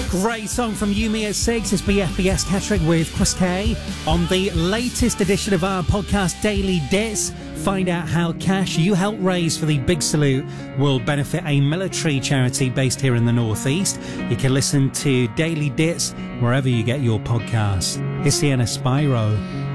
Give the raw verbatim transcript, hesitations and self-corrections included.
Great song from You Me at Six. It's B F B S Catterick with Chris K. On the latest edition of our podcast, Daily Dits, find out how cash you help raise for the Big Salute will benefit a military charity based here in the Northeast. You can listen to Daily Dits wherever you get your podcasts. It's Sienna Spyro.